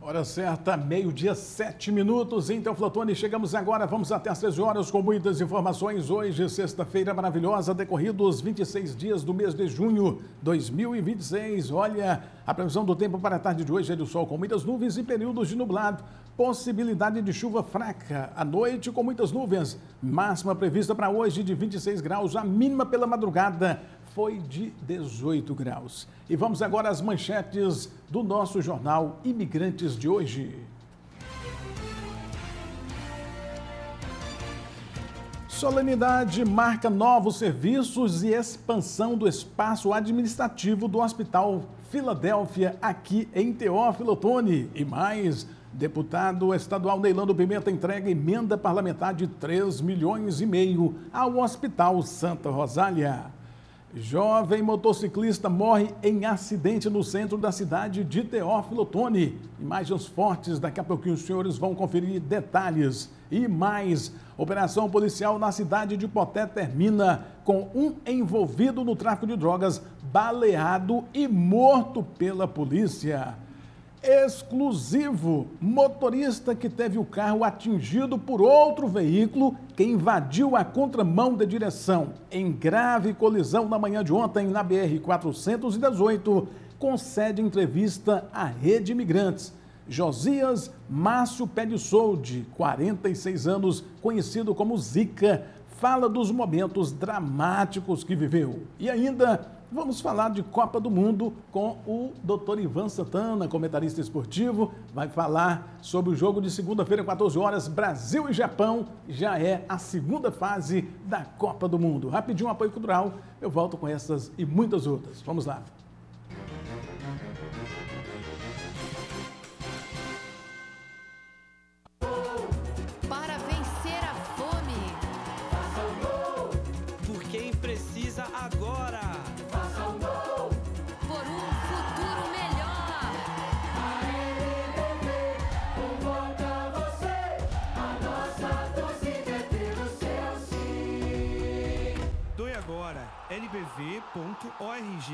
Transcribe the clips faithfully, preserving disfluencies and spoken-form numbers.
Hora certa, meio-dia, sete minutos. Então, Flotone, chegamos agora, vamos até às treze horas com muitas informações. Hoje, sexta-feira maravilhosa, decorridos vinte e seis dias do mês de junho de dois mil e vinte e seis. Olha, a previsão do tempo para a tarde de hoje é de sol com muitas nuvens e períodos de nublado. Possibilidade de chuva fraca. À noite, com muitas nuvens. Máxima prevista para hoje de vinte e seis graus. A mínima pela madrugada foi de dezoito graus. E vamos agora às manchetes do nosso jornal Imigrantes de hoje. Solenidade marca novos serviços e expansão do espaço administrativo do Hospital Filadélfia, aqui em Teófilo Otoni. E mais, deputado estadual Neilando Pimenta entrega emenda parlamentar de três milhões e meio ao Hospital Santa Rosália. Jovem motociclista morre em acidente no centro da cidade de Teófilo Otoni. Imagens fortes, daqui a pouquinho os senhores vão conferir detalhes. E mais, operação policial na cidade de Poté termina com um envolvido no tráfico de drogas baleado e morto pela polícia. Exclusivo, motorista que teve o carro atingido por outro veículo que invadiu a contramão da direção em grave colisão na manhã de ontem na B R quatrocentos e dezoito, concede entrevista à Rede Imigrantes. Josias Márcio Pé de Solde, quarenta e seis anos, conhecido como Zica, fala dos momentos dramáticos que viveu. E ainda vamos falar de Copa do Mundo com o doutor Ivan Santana, comentarista esportivo. Vai falar sobre o jogo de segunda-feira, quatorze horas, Brasil e Japão. Já é a segunda fase da Copa do Mundo. Rapidinho, um apoio cultural. Eu volto com essas e muitas outras. Vamos lá. Para vencer a fome. Faça um gol. Por quem precisa agora. Por um futuro melhor. A L B V convoca você. A nossa torcida é pelo seu sim. Doe agora, L B V ponto org.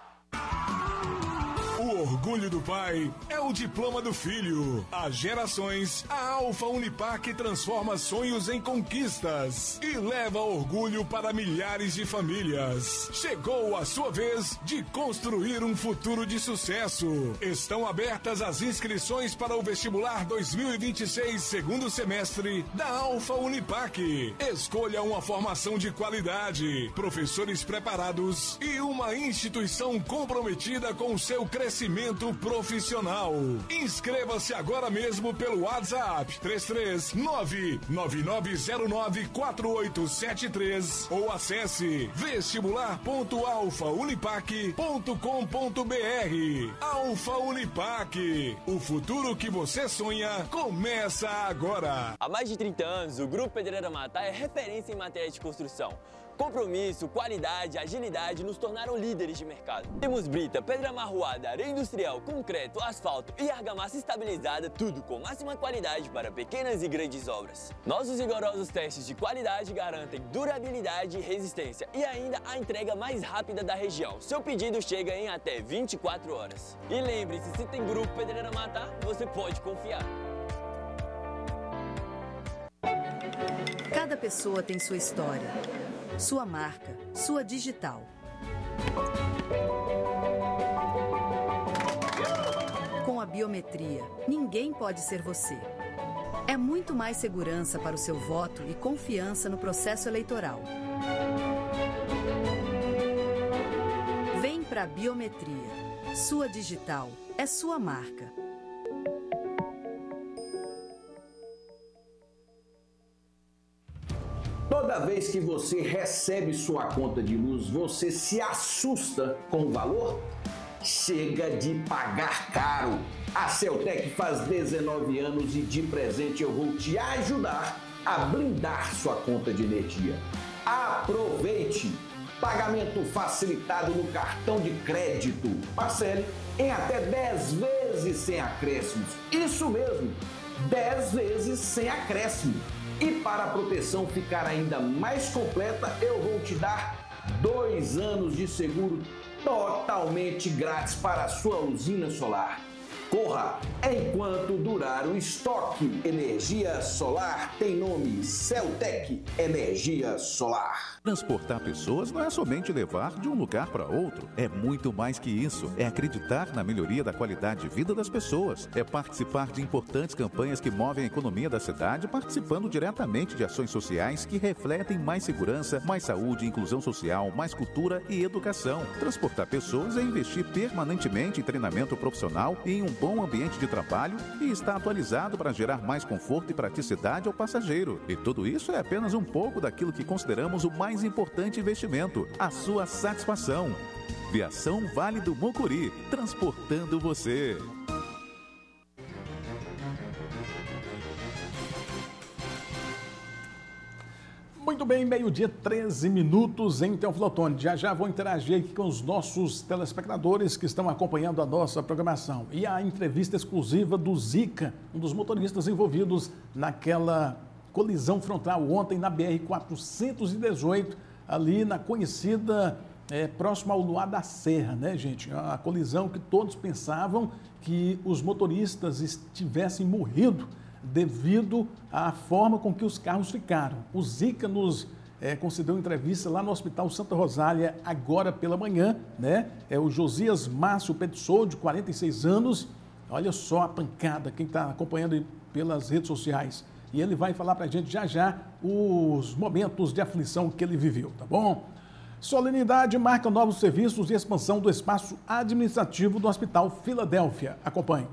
O orgulho do pai é o diploma do filho. Há gerações, a Alfa Unipac transforma sonhos em conquistas e leva orgulho para milhares de famílias. Chegou a sua vez de construir um futuro de sucesso. Estão abertas as inscrições para o vestibular dois mil e vinte e seis, segundo semestre da Alfa Unipac. Escolha uma formação de qualidade, professores preparados e uma instituição comprometida com o seu crescimento. Crescimento profissional. Inscreva-se agora mesmo pelo WhatsApp três três nove nove nove zero nove quatro oito sete três ou acesse vestibular ponto alfa unipac ponto com ponto br. Alfa Unipac, o futuro que você sonha começa agora. Há mais de trinta anos, o Grupo Pedreira Matá é referência em matéria de construção. Compromisso, qualidade, agilidade nos tornaram líderes de mercado. Temos brita, pedra amarroada, areia industrial, concreto, asfalto e argamassa estabilizada, tudo com máxima qualidade para pequenas e grandes obras. Nossos rigorosos testes de qualidade garantem durabilidade e resistência e ainda a entrega mais rápida da região. Seu pedido chega em até vinte e quatro horas. E lembre-se, se tem Grupo Pedreira Matá, você pode confiar. Cada pessoa tem sua história, sua marca, sua digital. Com a biometria, ninguém pode ser você. É muito mais segurança para o seu voto e confiança no processo eleitoral. Vem para a biometria. Sua digital é sua marca. Toda vez que você recebe sua conta de luz, você se assusta com o valor? Chega de pagar caro! A Celtec faz dezenove anos e de presente eu vou te ajudar a blindar sua conta de energia. Aproveite! Pagamento facilitado no cartão de crédito. Parcele em até dez vezes sem acréscimos. Isso mesmo, dez vezes sem acréscimo. E para a proteção ficar ainda mais completa, eu vou te dar dois anos de seguro totalmente grátis para a sua usina solar. Corra enquanto durar o estoque. Energia solar tem nome: Celtec Energia Solar. Transportar pessoas não é somente levar de um lugar para outro. É muito mais que isso. É acreditar na melhoria da qualidade de vida das pessoas. É participar de importantes campanhas que movem a economia da cidade, participando diretamente de ações sociais que refletem mais segurança, mais saúde, inclusão social, mais cultura e educação. Transportar pessoas é investir permanentemente em treinamento profissional e em um bom ambiente de trabalho e está atualizado para gerar mais conforto e praticidade ao passageiro. E tudo isso é apenas um pouco daquilo que consideramos o mais importante investimento: a sua satisfação. Viação Vale do Mucuri, transportando você. Muito bem, meio-dia, treze minutos em Teófilo Otoni. Já já vou interagir aqui com os nossos telespectadores que estão acompanhando a nossa programação. E a entrevista exclusiva do Zica, um dos motoristas envolvidos naquela colisão frontal ontem na B R quatrocentos e dezoito, ali na conhecida, é, próximo ao Luar da Serra, né, gente? A colisão que todos pensavam que os motoristas tivessem morrido devido à forma com que os carros ficaram. O Zica nos é, concedeu entrevista lá no Hospital Santa Rosália agora pela manhã, né? É o Josias Márcio Pedissou, de quarenta e seis anos. Olha só a pancada, quem está acompanhando pelas redes sociais. E ele vai falar para a gente já já os momentos de aflição que ele viveu, tá bom? Solenidade marca novos serviços e expansão do espaço administrativo do Hospital Filadélfia. Acompanhe.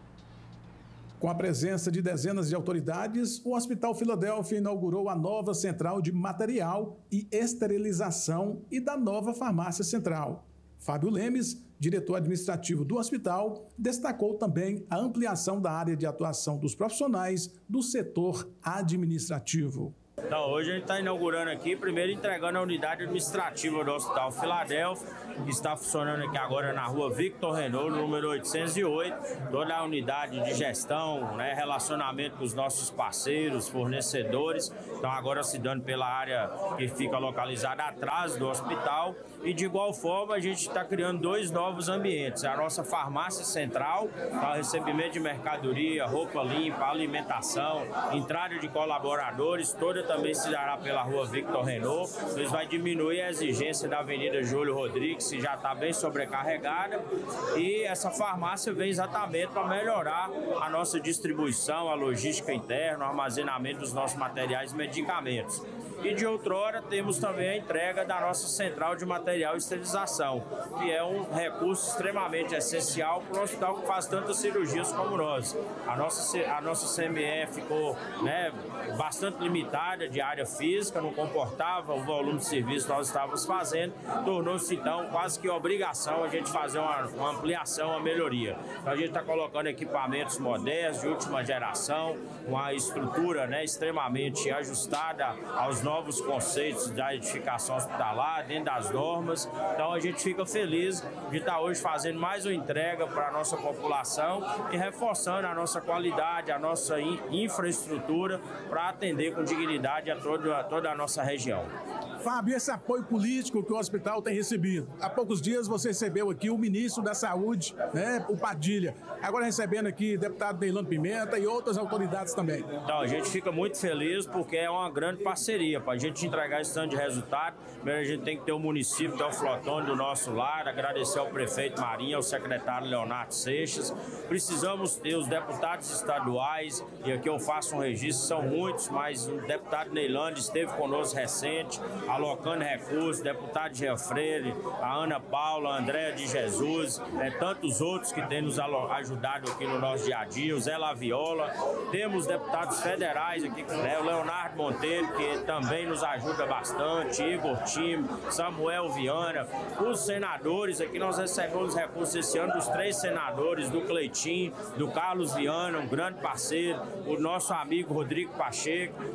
Com a presença de dezenas de autoridades, o Hospital Filadélfia inaugurou a nova central de material e esterilização e da nova farmácia central. Fábio Lemes, diretor administrativo do hospital, destacou também a ampliação da área de atuação dos profissionais do setor administrativo. Então, hoje a gente está inaugurando aqui, primeiro entregando a unidade administrativa do Hospital Filadélfia, que está funcionando aqui agora na rua Victor Renault, número oitocentos e oito, toda a unidade de gestão, né, relacionamento com os nossos parceiros, fornecedores, então agora se dando pela área que fica localizada atrás do hospital, e de igual forma a gente está criando dois novos ambientes, a nossa farmácia central, para o recebimento de mercadoria, roupa limpa, alimentação, entrada de colaboradores, toda também se dará pela rua Victor Renault. Isso vai diminuir a exigência da Avenida Júlio Rodrigues, que já está bem sobrecarregada. E essa farmácia vem exatamente para melhorar a nossa distribuição, a logística interna, o armazenamento dos nossos materiais e medicamentos. E de outrora temos também a entrega da nossa central de material e esterilização, que é um recurso extremamente essencial para um hospital que faz tantas cirurgias como nós. A nossa, a nossa C M E ficou, né, bastante limitada de área física, não comportava o volume de serviço que nós estávamos fazendo, tornou-se então quase que obrigação a gente fazer uma, uma ampliação, uma melhoria. Então a gente está colocando equipamentos modernos, de última geração, uma estrutura, né, extremamente ajustada aos novos conceitos da edificação hospitalar, dentro das normas. Então a gente fica feliz de estar hoje fazendo mais uma entrega para a nossa população e reforçando a nossa qualidade, a nossa infraestrutura para atender com dignidade a toda, a toda a nossa região. Fábio, esse apoio político que o hospital tem recebido. Há poucos dias você recebeu aqui o ministro da Saúde, né, o Padilha. Agora recebendo aqui o deputado Neilano Pimenta e outras autoridades também. Então, a gente fica muito feliz porque é uma grande parceria. Para a gente entregar esse tanto de resultado, primeiro a gente tem que ter o município Teófilo Otoni do nosso lado, agradecer ao prefeito Marinho, ao secretário Leonardo Seixas. Precisamos ter os deputados estaduais, e aqui eu faço um registro, são muitos, mas o deputado Neilano esteve conosco recente, alocando recursos, deputado Jean Freire, a Ana Paula, a Andréa de Jesus, é, tantos outros que têm nos ajudado aqui no nosso dia a dia, o Zé Laviola. Temos deputados federais aqui, né, o Leonardo Monteiro, que também nos ajuda bastante, Igor Time, Samuel Viana, os senadores, aqui nós recebemos recursos esse ano dos três senadores, do Cleitinho, do Carlos Viana, um grande parceiro, o nosso amigo Rodrigo Pacheco, e é óbvio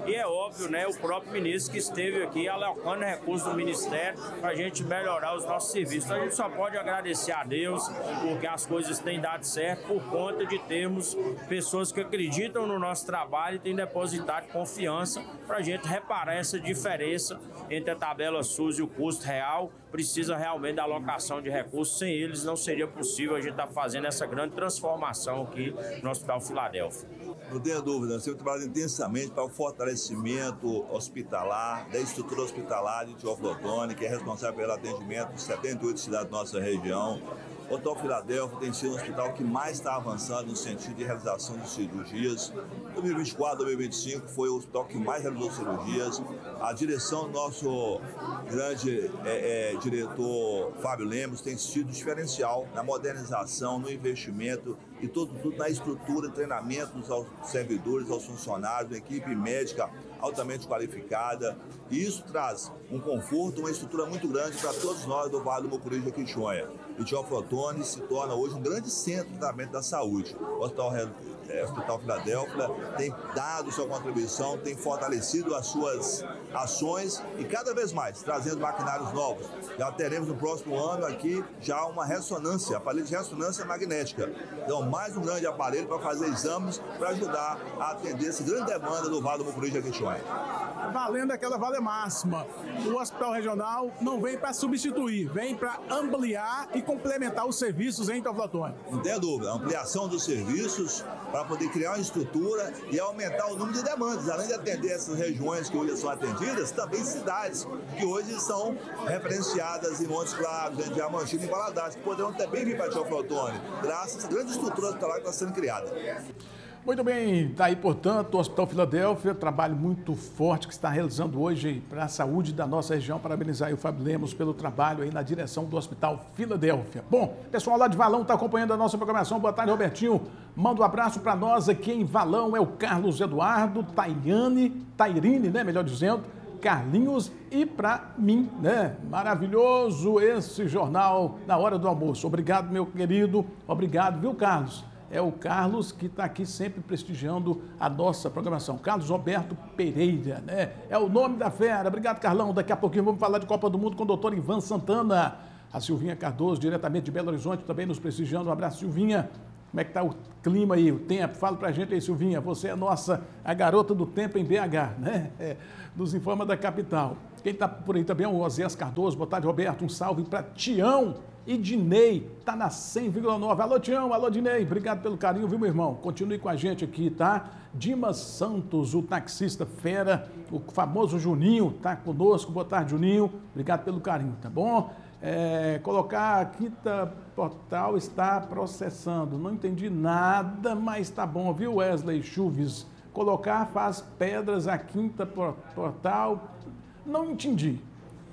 óbvio, né, o próprio ministro que esteve aqui alocando recursos do Ministério para a gente melhorar os nossos serviços. Então a gente só pode agradecer a Deus porque as coisas têm dado certo por conta de termos pessoas que acreditam no nosso trabalho e têm depositado confiança para a gente reparar essa diferença entre a tabela SUS e o custo real. Precisa realmente da alocação de recursos, sem eles não seria possível a gente estar fazendo essa grande transformação aqui no Hospital Filadélfia. Não tenha dúvida, nós temos trabalhado intensamente para o fortalecimento hospitalar, da estrutura hospitalar de Teófilo Otoni, que é responsável pelo atendimento de setenta e oito cidades da nossa região. O Hospital Filadélfia tem sido um hospital que mais está avançando no sentido de realização de cirurgias. dois mil e vinte e quatro, dois mil e vinte e cinco foi o hospital que mais realizou cirurgias. A direção do nosso grande é, é, diretor Fábio Lemos tem sido diferencial na modernização, no investimento e tudo, tudo na estrutura, treinamentos aos servidores, aos funcionários, uma equipe médica altamente qualificada. E isso traz um conforto, uma estrutura muito grande para todos nós do Vale do Mucuri de Jequitinhonha. E Teófilo Otoni se torna hoje um grande centro de tratamento da saúde. O Hospital, é, Hospital Filadélfia tem dado sua contribuição, tem fortalecido as suas ações e cada vez mais trazendo maquinários novos. Já teremos no próximo ano aqui já uma ressonância, aparelho de ressonância magnética. Então, mais um grande aparelho para fazer exames para ajudar a atender essa grande demanda do Vale do Mucuri de Jequitinhonha. Valendo aquela vale máxima. O Hospital Regional não vem para substituir, vem para ampliar e complementar os serviços em Teófilo Otoni. Não tenha dúvida, a ampliação dos serviços para poder criar uma estrutura e aumentar o número de demandas. Além de atender essas regiões que hoje são atendidas, também cidades que hoje são referenciadas em Montes Claros, em Diamantina e Valadares, que poderão também vir para Teófilo Otoni, graças a essa grande estrutura hospitalar que está sendo criada. Muito bem, está aí, portanto, o Hospital Filadélfia, trabalho muito forte que está realizando hoje para a saúde da nossa região. Parabenizar aí o Fábio Lemos pelo trabalho aí na direção do Hospital Filadélfia. Bom, pessoal lá de Valão está acompanhando a nossa programação. Boa tarde, Robertinho. Manda um abraço para nós aqui em Valão, é o Carlos Eduardo, Taiane, Tairine, né, melhor dizendo, Carlinhos e para mim, né, maravilhoso esse jornal na hora do almoço. Obrigado, meu querido, obrigado, viu, Carlos? É o Carlos que está aqui sempre prestigiando a nossa programação. Carlos Roberto Pereira, né? É o nome da fera. Obrigado, Carlão. Daqui a pouquinho vamos falar de Copa do Mundo com o doutor Ivan Santana. A Silvinha Cardoso, diretamente de Belo Horizonte, também nos prestigiando. Um abraço, Silvinha. Como é que está o clima aí, o tempo? Fala pra gente aí, Silvinha. Você é a nossa, a garota do tempo em B H, né? É, nos informa da capital. Quem está por aí também é o Osés Cardoso. Boa tarde, Roberto. Um salve para Tião e Dinei. Tá na cem vírgula nove. Alô, Tião. Alô, Dinei. Obrigado pelo carinho, viu, meu irmão? Continue com a gente aqui, tá? Dimas Santos, o taxista fera, o famoso Juninho, tá conosco. Boa tarde, Juninho. Obrigado pelo carinho, tá bom? É, colocar a Quinta Portal está processando. Não entendi nada, mas tá bom, viu, Wesley Chuves? Colocar faz pedras a Quinta Portal. Não entendi.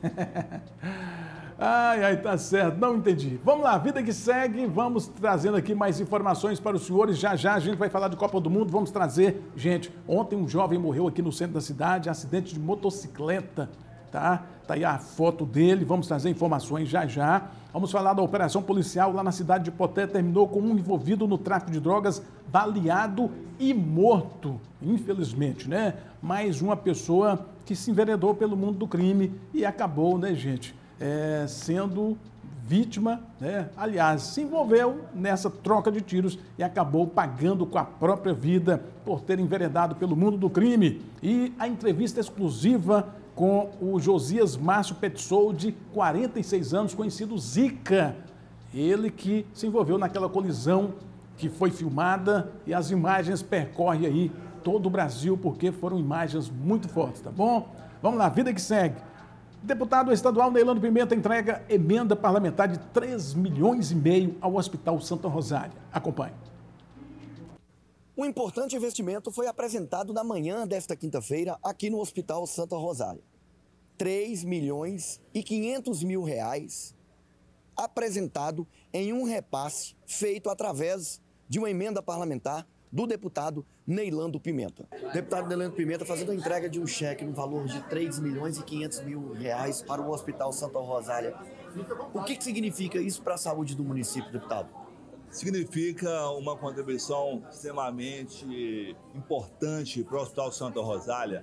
Ai, ai, tá certo, não entendi. Vamos lá, vida que segue, vamos trazendo aqui mais informações para os senhores. Já, já a gente vai falar de Copa do Mundo, vamos trazer, gente, ontem um jovem morreu aqui no centro da cidade, acidente de motocicleta, tá? Tá aí a foto dele, vamos trazer informações já, já. Vamos falar da operação policial lá na cidade de Poté, terminou com um envolvido no tráfico de drogas, baleado e morto, infelizmente, né? Mais uma pessoa que se enveredou pelo mundo do crime e acabou, né, gente, é, sendo vítima, né? Aliás, se envolveu nessa troca de tiros e acabou pagando com a própria vida por ter enveredado pelo mundo do crime. E a entrevista exclusiva com o Josias Márcio Petsou, de quarenta e seis anos, conhecido Zica. Ele que se envolveu naquela colisão que foi filmada e as imagens percorrem aí todo o Brasil, porque foram imagens muito fortes, tá bom? Vamos lá, vida que segue. Deputado estadual Neilando Pimenta entrega emenda parlamentar de três milhões e meio ao Hospital Santa Rosália. Acompanhe. Um importante investimento foi apresentado na manhã desta quinta-feira aqui no Hospital Santa Rosália. três milhões e quinhentos mil reais apresentado em um repasse feito através de uma emenda parlamentar do deputado Neilando Pimenta. O deputado Neilando Pimenta fazendo a entrega de um cheque no valor de três milhões e quinhentos mil reais para o Hospital Santa Rosália. O que, que significa isso para a saúde do município, deputado? Significa uma contribuição extremamente importante para o Hospital Santa Rosália,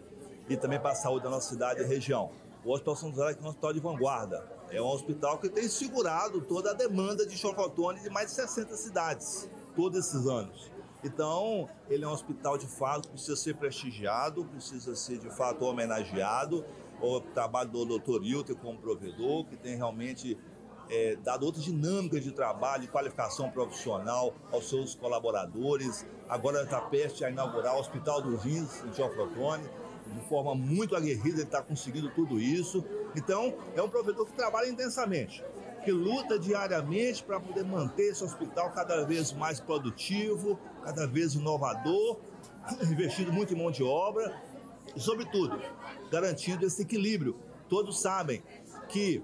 e também para a saúde da nossa cidade e região. O Hospital Santo Rosário é um hospital de vanguarda. É um hospital que tem segurado toda a demanda de chofotone de mais de sessenta cidades, todos esses anos. Então, ele é um hospital de fato que precisa ser prestigiado, precisa ser de fato homenageado. O trabalho do doutor Hilton como provedor, que tem realmente é, dado outra dinâmica de trabalho e qualificação profissional aos seus colaboradores. Agora está prestes a inaugurar o Hospital dos Rins, em Teoflotone, de forma muito aguerrida, ele está conseguindo tudo isso. Então, é um provedor que trabalha intensamente, que luta diariamente para poder manter esse hospital cada vez mais produtivo, cada vez inovador, investindo muito em mão de obra e, sobretudo, garantindo esse equilíbrio. Todos sabem que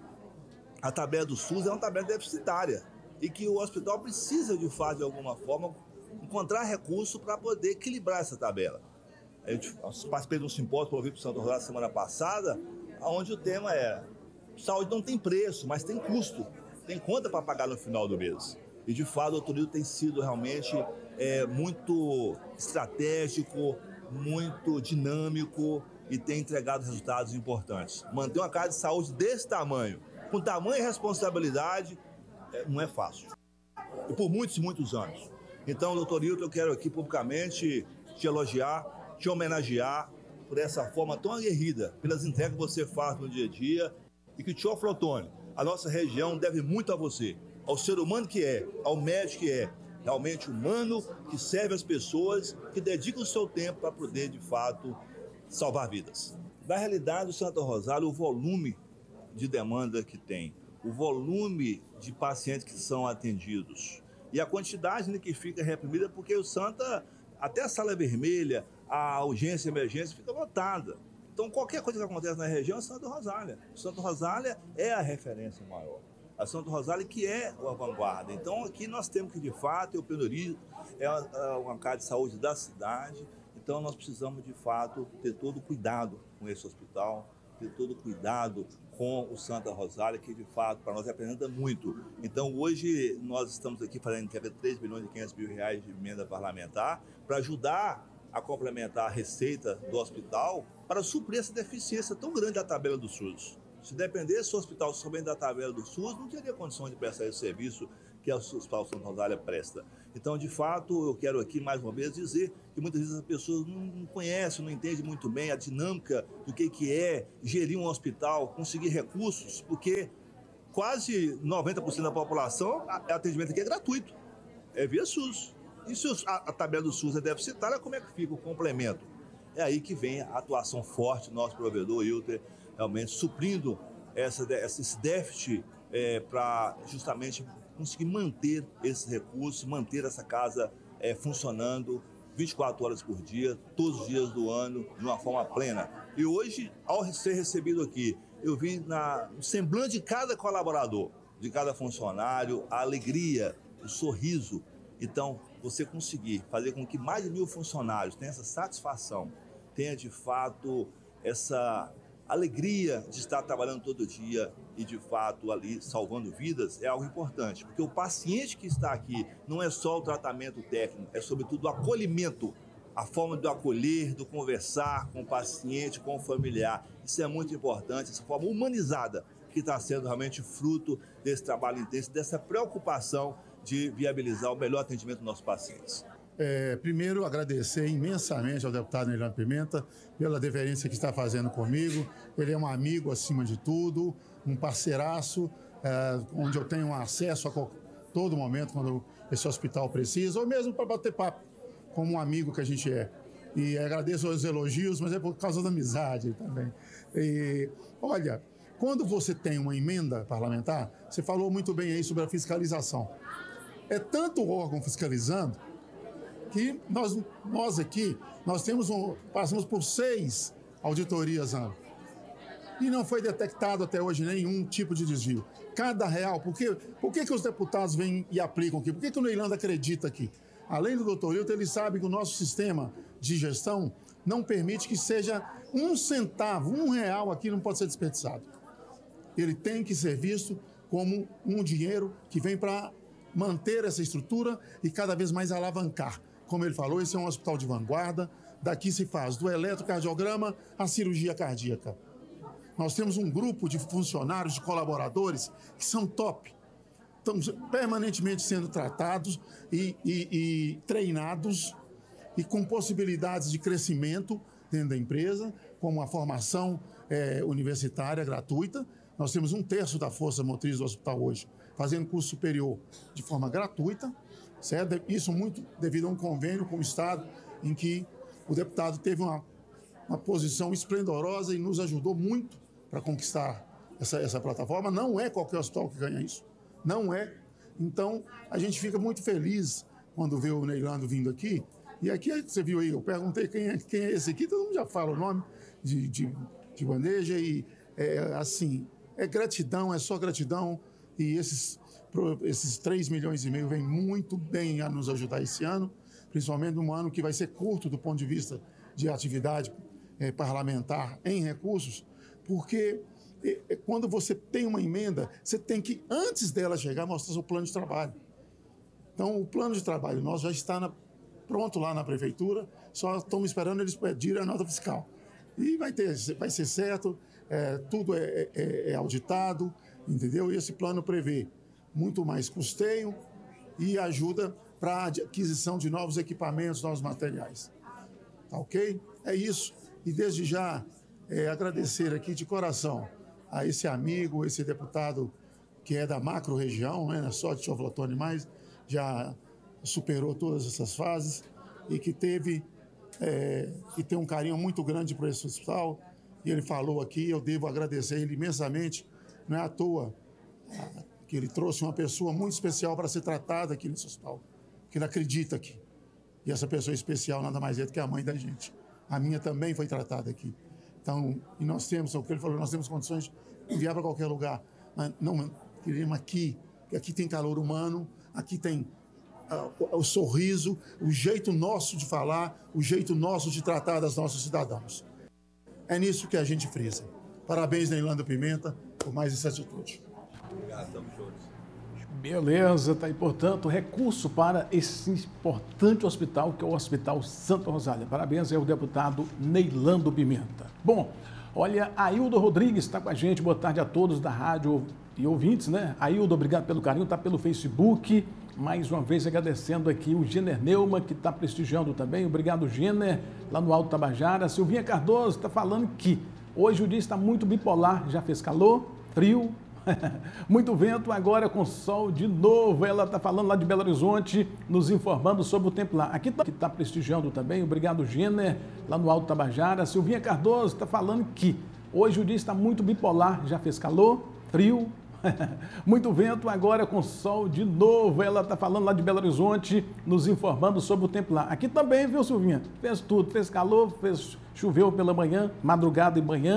a tabela do SUS é uma tabela deficitária e que o hospital precisa, de fato, de alguma forma, encontrar recurso para poder equilibrar essa tabela. Eu participei de um simpósio promovido por Santo Rosário semana passada, onde o tema é: saúde não tem preço, mas tem custo, tem conta para pagar no final do mês. E, de fato, o doutor Hilton tem sido realmente é, muito estratégico, muito dinâmico e tem entregado resultados importantes. Manter uma casa de saúde desse tamanho, com tamanha responsabilidade, é, não é fácil. E por muitos e muitos anos. Então, doutor Hilton, eu quero aqui publicamente te elogiar, te homenagear por essa forma tão aguerrida, pelas entregas que você faz no dia a dia, e que Teoflotone, a nossa região, deve muito a você, ao ser humano que é, ao médico que é, realmente humano, que serve as pessoas, que dedica o seu tempo para poder, de fato, salvar vidas. Na realidade, o Santo Rosário, o volume de demanda que tem, o volume de pacientes que são atendidos e a quantidade que fica reprimida, porque o Santa, até a sala vermelha, a urgência e emergência fica lotada. Então, qualquer coisa que acontece na região é Santo Rosália. O Santo Rosália é a referência maior. A Santo Rosália que é a vanguarda. Então, aqui nós temos que, de fato, o pioneiro é uma casa de saúde da cidade. Então, nós precisamos, de fato, ter todo cuidado com esse hospital, ter todo cuidado com o Santa Rosália, que, de fato, para nós representa muito. Então, hoje, nós estamos aqui fazendo entrega de três milhões e quinhentos mil reais de emenda parlamentar para ajudar a complementar a receita do hospital para suprir essa deficiência tão grande da tabela do SUS. Se dependesse do hospital somente da tabela do SUS, não teria condições de prestar esse serviço que o Hospital Santa Rosália presta. Então, de fato, eu quero aqui, mais uma vez, dizer que muitas vezes as pessoas não conhecem, não entendem muito bem a dinâmica do que, que é gerir um hospital, conseguir recursos, porque quase noventa por cento da população, o atendimento aqui é gratuito, é via SUS. E se a, a tabela do SUS é deficitária, como é que fica o complemento? É aí que vem a atuação forte do nosso provedor Hilton, realmente suprindo essa, esse déficit é, para justamente conseguir manter esses recursos, manter essa casa é, funcionando vinte e quatro horas por dia, todos os dias do ano, de uma forma plena. E hoje, ao ser recebido aqui, eu vi na, no semblante de cada colaborador, de cada funcionário, a alegria, o sorriso. Então, você conseguir fazer com que mais de mil funcionários tenham essa satisfação, tenha de fato essa alegria de estar trabalhando todo dia e de fato ali salvando vidas, é algo importante, porque o paciente que está aqui não é só o tratamento técnico, é sobretudo o acolhimento, a forma de acolher, de conversar com o paciente, com o familiar. Isso é muito importante, essa forma humanizada que está sendo realmente fruto desse trabalho intenso, dessa preocupação de viabilizar o melhor atendimento dos nossos pacientes. É, primeiro, agradecer imensamente ao deputado Neilano Pimenta pela deferência que está fazendo comigo. Ele é um amigo acima de tudo, um parceiraço, é, onde eu tenho acesso a todo momento quando esse hospital precisa, ou mesmo para bater papo, como um amigo que a gente é. E agradeço os elogios, mas é por causa da amizade também. E, olha, quando você tem uma emenda parlamentar, você falou muito bem aí sobre a fiscalização. É tanto o órgão fiscalizando que nós, nós aqui, nós temos um, passamos por seis auditorias ano. E não foi detectado até hoje nenhum tipo de desvio. Cada real, por que, por que, que os deputados vêm e aplicam aqui? Por que, que o Neilano acredita aqui? Além do doutor Hilton, ele sabe que o nosso sistema de gestão não permite que seja um centavo, um real aqui não pode ser desperdiçado. Ele tem que ser visto como um dinheiro que vem para manter essa estrutura e cada vez mais alavancar. Como ele falou, esse é um hospital de vanguarda, Daqui se faz do eletrocardiograma à cirurgia cardíaca. Nós temos um grupo de funcionários, de colaboradores, que são top. Estão permanentemente sendo tratados e, e, e treinados e com possibilidades de crescimento dentro da empresa, como a formação é, universitária gratuita. Nós temos um terço da força motriz do hospital hoje fazendo curso superior de forma gratuita, certo? Isso muito devido a um convênio com o Estado, em que o deputado teve uma, uma posição esplendorosa e nos ajudou muito para conquistar essa, essa plataforma. Não é qualquer hospital que ganha isso. Não é. Então, a gente fica muito feliz quando vê o Neilando vindo aqui. E aqui, você viu aí, eu perguntei quem é, quem é esse aqui, todo mundo já fala o nome de, de, de bandeja. E, é, assim, é gratidão, é só gratidão. E esses, esses três milhões e meio vêm muito bem a nos ajudar esse ano, principalmente num ano que vai ser curto do ponto de vista de atividade é, parlamentar em recursos, porque é, quando você tem uma emenda, você tem que, antes dela chegar, mostrar seu plano de trabalho. Então, o plano de trabalho nosso já está na, pronto lá na prefeitura, só estamos esperando eles pedirem a nota fiscal. E vai, ter, vai ser certo, é, tudo é, é, é auditado, entendeu? E esse plano prevê muito mais custeio e ajuda para a aquisição de novos equipamentos, novos materiais. Tá ok? É isso. E desde já, é, agradecer aqui de coração a esse amigo, esse deputado que é da macro-região, não é só de Teoflotone, mas já superou todas essas fases e que teve, é, que tem um carinho muito grande por esse hospital. E ele falou aqui, eu devo agradecer ele imensamente. Não é à toa que ele trouxe uma pessoa muito especial para ser tratada aqui nesse hospital, que ele acredita aqui. E essa pessoa especial nada mais é do que a mãe da gente. A minha também foi tratada aqui. Então, e nós temos, o que ele falou, nós temos condições de enviar para qualquer lugar. Mas não queremos aqui, porque aqui tem calor humano, aqui tem uh, o, o sorriso, o jeito nosso de falar, o jeito nosso de tratar dos nossos cidadãos. É nisso que a gente frisa. Parabéns, Neilando Pimenta, por mais essa atitude. Obrigado, estamos juntos. Beleza, tá aí, portanto, recurso para esse importante hospital, que é o Hospital Santa Rosália. Parabéns ao deputado Neilando Pimenta. Bom, olha, Aildo Rodrigues está com a gente, boa tarde a todos da rádio e ouvintes, né? Aildo, obrigado pelo carinho, tá pelo Facebook, mais uma vez agradecendo aqui o Giner Neumann, que está prestigiando também, obrigado Giner, lá no Alto Tabajara. Silvinha Cardoso está falando que hoje o dia está muito bipolar, já fez calor, frio, muito vento, agora com sol de novo. Ela está falando lá de Belo Horizonte, nos informando sobre o tempo lá. Aqui está tá prestigiando também, obrigado Giner, lá no Alto Tabajara. Silvinha Cardoso está falando que hoje o dia está muito bipolar, já fez calor, frio, muito vento, agora com sol de novo. Ela está falando lá de Belo Horizonte, nos informando sobre o tempo lá. Aqui também, viu, Silvinha? Fez tudo, fez calor, fez, choveu pela manhã, madrugada e manhã.